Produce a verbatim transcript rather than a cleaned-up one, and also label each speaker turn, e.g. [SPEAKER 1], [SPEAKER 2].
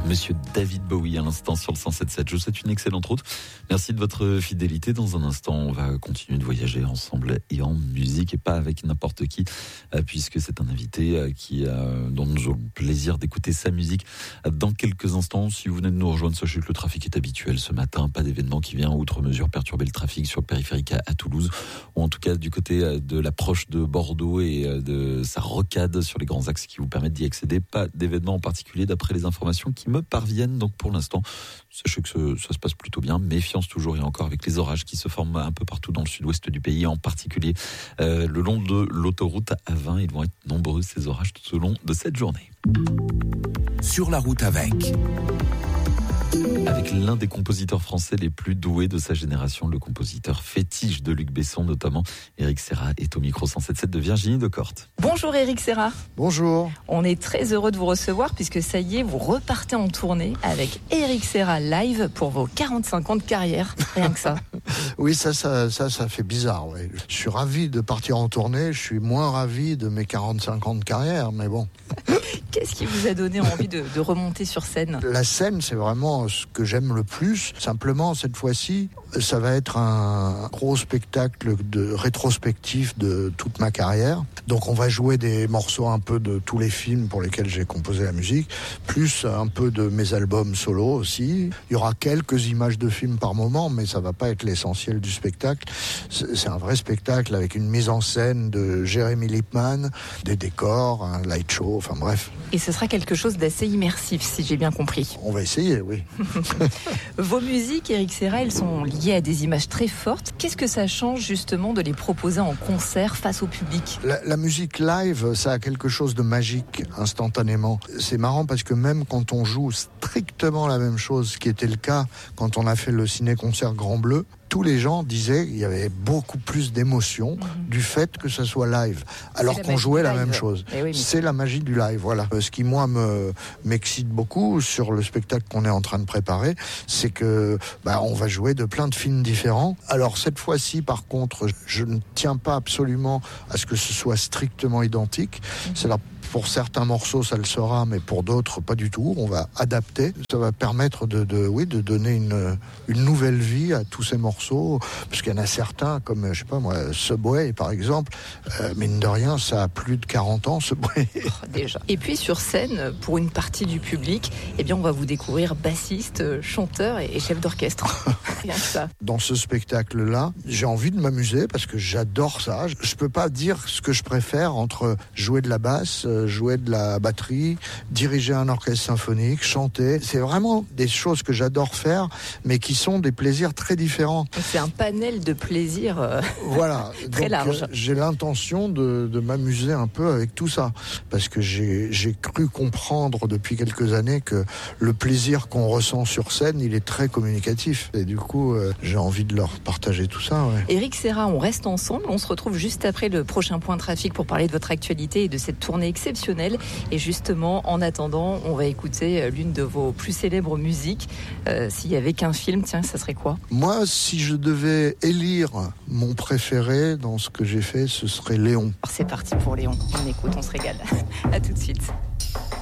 [SPEAKER 1] Monsieur David Bowie à l'instant sur le cent sept sept. Je vous souhaite une excellente route. Merci de votre fidélité. Dans un instant, on va continuer de voyager ensemble et en musique et pas avec n'importe qui, puisque c'est un invité qui a, dont nous avons le plaisir d'écouter sa musique dans quelques instants. Si vous venez de nous rejoindre, sachez que le trafic est habituel ce matin. Pas d'événement qui vient outre mesure perturber le trafic sur le périphérique à, à Toulouse, ou en tout cas du côté de l'approche de Bordeaux et de sa rocade sur les grands axes qui vous permettent d'y accéder. Pas d'événement en particulier d'après les informations qui me parviennent. Donc pour l'instant, sachez que ce, ça se passe plutôt bien. Méfiance toujours et encore avec les orages qui se forment un peu partout dans le sud-ouest du pays, en particulier euh, le long de l'autoroute A vingt. Ils vont être nombreux ces orages tout au long de cette journée.
[SPEAKER 2] Sur la route avec...
[SPEAKER 1] Avec l'un des compositeurs français les plus doués de sa génération, le compositeur fétiche de Luc Besson, notamment Éric Serra, est au micro cent sept sept de Virginie Decorte.
[SPEAKER 3] Bonjour Éric Serra.
[SPEAKER 4] Bonjour.
[SPEAKER 3] On est très heureux de vous recevoir puisque ça y est, vous repartez en tournée avec Éric Serra live pour vos quarante-cinq ans de carrière. Rien que ça.
[SPEAKER 4] Oui, ça, ça, ça, ça fait bizarre. Ouais. Je suis ravi de partir en tournée. Je suis moins ravi de mes quarante-cinq ans de carrière, mais bon.
[SPEAKER 3] Qu'est-ce qui vous a donné envie de, de remonter sur scène ?
[SPEAKER 4] La scène, c'est vraiment ce que j'aime le plus. Simplement, cette fois-ci, ça va être un gros spectacle de rétrospectif de toute ma carrière. Donc on va jouer des morceaux un peu de tous les films pour lesquels j'ai composé la musique, plus un peu de mes albums solo aussi. Il y aura quelques images de films par moment, mais ça va pas être l'essentiel du spectacle. C'est un vrai spectacle avec une mise en scène de Jérémy Lippmann, des décors, un light show, enfin bref.
[SPEAKER 3] Et ce sera quelque chose d'assez immersif, si j'ai bien compris.
[SPEAKER 4] On va essayer, oui.
[SPEAKER 3] Vos musiques, Éric Serra, elles sont liées à des images très fortes. Qu'est-ce que ça change justement de les proposer en concert face au public ?
[SPEAKER 4] La, la musique live, ça a quelque chose de magique instantanément. C'est marrant parce que même quand on joue strictement la même chose, ce qui était le cas quand on a fait le ciné-concert Grand Bleu, tous les gens disaient qu'il y avait beaucoup plus d'émotion mmh. du fait que ça soit live, alors qu'on jouait la même chose.
[SPEAKER 3] Eh oui, mais...
[SPEAKER 4] C'est la magie du live, voilà. Ce qui, moi, me, m'excite beaucoup sur le spectacle qu'on est en train de préparer, c'est que bah, on va jouer de plein de films différents. Alors, cette fois-ci, par contre, je ne tiens pas absolument à ce que ce soit strictement identique. Mmh. C'est la Pour certains morceaux, ça le sera, mais pour d'autres, pas du tout. On va adapter. Ça va permettre de, de, oui, de donner une, une nouvelle vie à tous ces morceaux. Parce qu'il y en a certains, comme, je sais pas moi, Subway, par exemple. Euh, mine de rien, ça a plus de quarante ans, Subway.
[SPEAKER 3] Oh, déjà. Et puis, sur scène, pour une partie du public, eh bien, on va vous découvrir bassiste, chanteur et chef d'orchestre. Rien que ça.
[SPEAKER 4] Dans ce spectacle-là, j'ai envie de m'amuser parce que j'adore ça. Je peux pas dire ce que je préfère entre jouer de la basse, jouer de la batterie, diriger un orchestre symphonique, chanter. C'est vraiment des choses que j'adore faire, mais qui sont des plaisirs très différents.
[SPEAKER 3] C'est un panel de plaisirs euh,
[SPEAKER 4] voilà.
[SPEAKER 3] très
[SPEAKER 4] Donc,
[SPEAKER 3] large.
[SPEAKER 4] Euh, j'ai l'intention de, de m'amuser un peu avec tout ça, parce que j'ai, j'ai cru comprendre depuis quelques années que le plaisir qu'on ressent sur scène, il est très communicatif. Et du coup, euh, j'ai envie de leur partager tout ça. Ouais.
[SPEAKER 3] Éric Serra, on reste ensemble. On se retrouve juste après le prochain point trafic pour parler de votre actualité et de cette tournée exceptionnelle. Et justement, en attendant, on va écouter l'une de vos plus célèbres musiques. Euh, s'il y avait qu'un film, tiens, ça serait quoi ?
[SPEAKER 4] Moi, si je devais élire mon préféré dans ce que j'ai fait, ce serait Léon.
[SPEAKER 3] Alors c'est parti pour Léon. On écoute, on se régale. À tout de suite.